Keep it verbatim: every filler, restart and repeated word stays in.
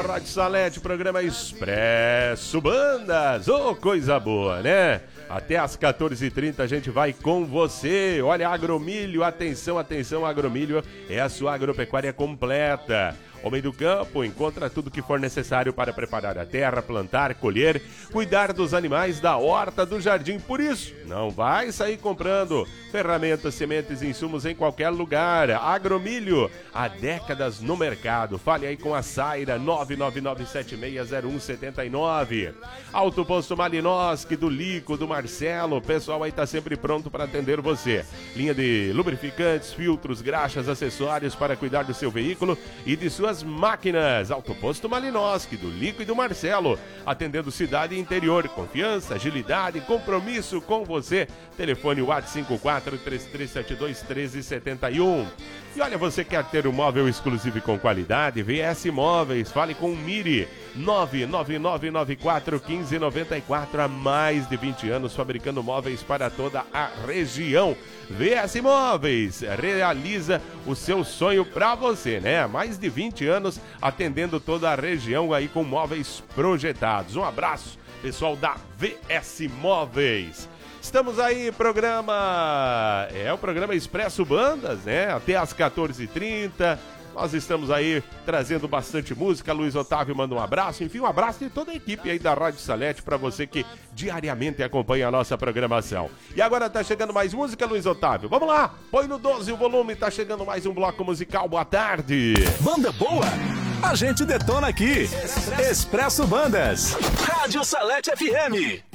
da Rádio Salete, programa Expresso Bandas. Ô, oh, coisa boa, né? Até às quatorze e trinta a gente vai com você. Olha, Agromilho, atenção, atenção, Agromilho é a sua agropecuária completa. Homem do campo encontra tudo que for necessário para preparar a terra, plantar, colher, cuidar dos animais da horta, do jardim. Por isso, não vai sair comprando ferramentas, sementes e insumos em qualquer lugar. Agromilho, há décadas no mercado. Fale aí com a Saira, nove nove nove sete seis zero um sete nove. Auto Posto Malinoski, do Lico, do Marcelo. O pessoal aí tá sempre pronto para atender você. Linha de lubrificantes, filtros, graxas, acessórios para cuidar do seu veículo e de suas máquinas. Auto Posto Malinoski, do Lico e do Marcelo, atendendo cidade e interior. Confiança, agilidade, compromisso com você. Telefone WhatsApp cinco quatro três três sete dois um três sete um. E olha, você quer ter um móvel exclusivo e com qualidade? V S Móveis, fale com o Miri, nove nove nove nove quatro um cinco nove quatro, há mais de vinte anos fabricando móveis para toda a região. V S Móveis realiza o seu sonho para você, né? Há mais de vinte anos atendendo toda a região aí com móveis projetados. Um abraço, pessoal da V S Móveis. Estamos aí, programa, é o programa Expresso Bandas, né? Até às quatorze e trinta. Nós estamos aí trazendo bastante música. Luiz Otávio manda um abraço. Enfim, um abraço de toda a equipe aí da Rádio Salete para você que diariamente acompanha a nossa programação. E agora tá chegando mais música, Luiz Otávio. Vamos lá, põe no doze o volume, tá chegando mais um bloco musical. Boa tarde. Banda boa, a gente detona aqui. Expresso Bandas, Rádio Salete F M.